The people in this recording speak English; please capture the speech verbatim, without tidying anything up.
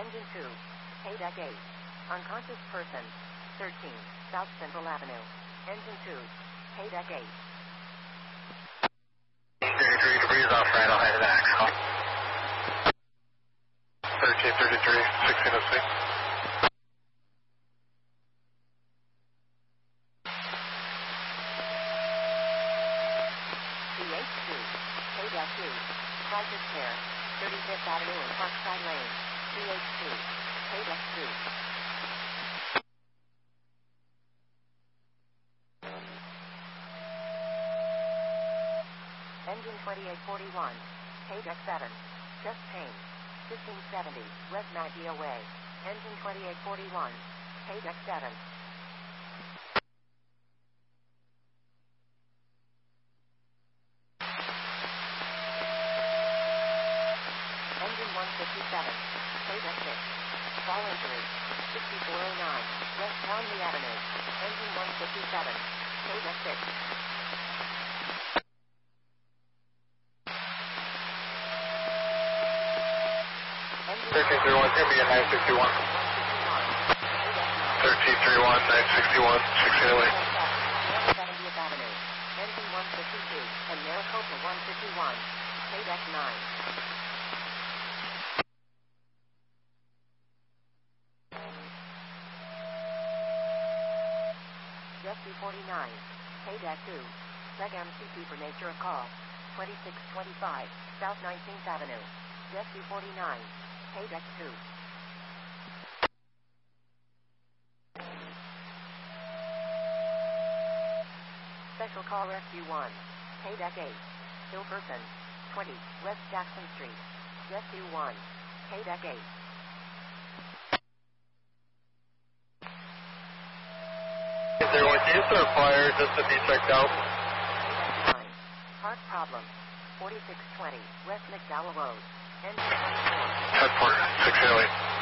Engine two. Haydeck eight. Unconscious person. thirteen. South Central Avenue. Engine two. Haydeck eight. thirty-three degrees off right, I'll head back. thirteen thirty-three, sixteen oh six. C H two. Haydeck two. Crisis Care. thirty-fifth Avenue and Parkside Lane. C H two. Haydeck two. Engine twenty-eight forty-one. Haydeck seven. Chest pain. fifteen seventy. West ninety away. Engine twenty-eight forty-one. Haydeck seven. Engine one fifty-seven. Haydeck six. Fall injury. sixty-four oh nine. West Townley Avenue. Engine one fifty-seven. Haydeck six. thirteen thirty-one, it's going to be a nine sixty-one. thirteen thirty-one, nine sixty-one, sixteen oh eight. seventieth Avenue. Engine one fifty-two. And Maricopa one fifty-one. Haydeck nine. Jesse forty-nine. Haydeck two. Leg M C P for nature of call. twenty-six twenty-five. South nineteenth Avenue. Jesse forty-nine. Haydeck two. Special call rescue one. Haydeck eight. Still person. twenty. West Jackson Street. Rescue one. Haydeck eight. Is there one case or fire just to be checked out? Haydeck nine. Heart problem. forty-six twenty. West McDowell Road. Engine twenty-four. ten four, sixteen oh eight.